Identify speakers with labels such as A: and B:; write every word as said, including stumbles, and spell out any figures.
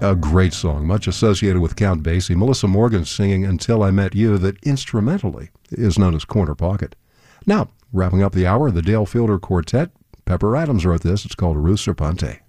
A: A great song, much associated with Count Basie. Melissa Morgan singing Until I Met You, that instrumentally is known as Corner Pocket. Now, wrapping up the hour, the Dale Fielder Quartet. Pepper Adams wrote this. It's called Rue Serpente.